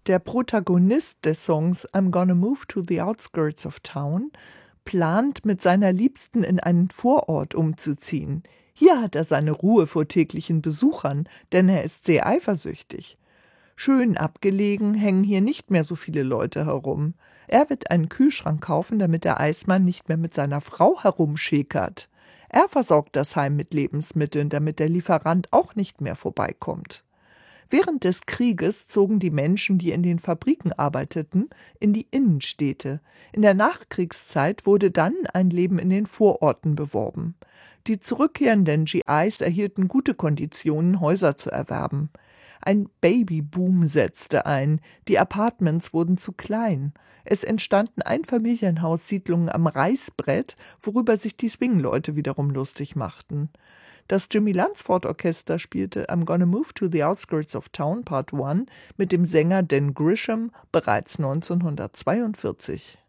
Der Protagonist des Songs „I'm Gonna Move to the Outskirts of Town“ plant, mit seiner Liebsten in einen Vorort umzuziehen. Hier hat er seine Ruhe vor täglichen Besuchern, denn er ist sehr eifersüchtig. Schön abgelegen hängen hier nicht mehr so viele Leute herum. Er wird einen Kühlschrank kaufen, damit der Eismann nicht mehr mit seiner Frau herumschäkert. Er versorgt das Heim mit Lebensmitteln, damit der Lieferant auch nicht mehr vorbeikommt. Während des Krieges zogen die Menschen, die in den Fabriken arbeiteten, in die Innenstädte. In der Nachkriegszeit wurde dann ein Leben in den Vororten beworben. Die zurückkehrenden GIs erhielten gute Konditionen, Häuser zu erwerben. Ein Babyboom setzte ein, die Apartments wurden zu klein. Es entstanden Einfamilienhaussiedlungen am Reißbrett, worüber sich die Swing-Leute wiederum lustig machten. Das Jimmy Lunsford Orchester spielte „I'm Gonna Move to the Outskirts of Town Part 1“ mit dem Sänger Dan Grisham bereits 1942.